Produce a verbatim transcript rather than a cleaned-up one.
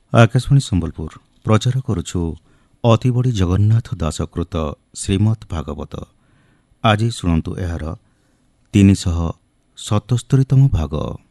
ଆକାଶବାଣୀ ସମ୍ବଲପୁର ପ୍ରଚାର କରୁଛୁ ଅତିବଡ଼ି ଜଗନ୍ନାଥ ଦାସକୃତ ଶ୍ରୀମଦ୍ ଭାଗବତ। ଆଜି ଶୁଣନ୍ତୁ ଏହାର ତିନିଶହ ସତସ୍ତରୀତମ ଭାଗ।